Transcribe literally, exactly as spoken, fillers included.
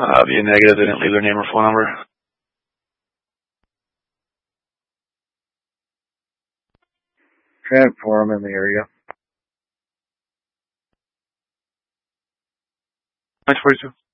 Uh, be a negative. They didn't leave their name or phone number. ten for them in the area. nine forty-two.